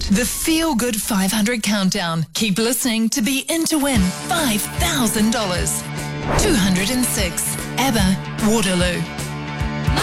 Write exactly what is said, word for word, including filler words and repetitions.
The Feel Good five hundred Countdown. Keep listening to be in to win five thousand dollars. two hundred six. ABBA, Waterloo.